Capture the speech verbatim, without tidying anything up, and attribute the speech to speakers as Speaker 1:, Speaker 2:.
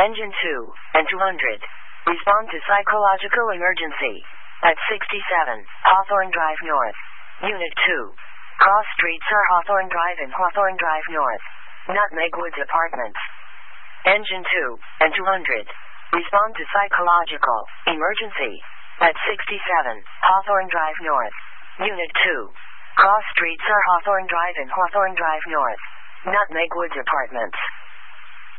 Speaker 1: Engine two and two hundred. Respond to psychological emergency. At sixty-seven, Hawthorne Drive North. Unit two. Cross streets are Hawthorne Drive and Hawthorne Drive North. Nutmeg Woods Apartments. Engine two and two hundred. Respond to psychological emergency. At sixty-seven, Hawthorne Drive North. Unit two. Cross streets are Hawthorne Drive and Hawthorne Drive North. Nutmeg Woods Apartments.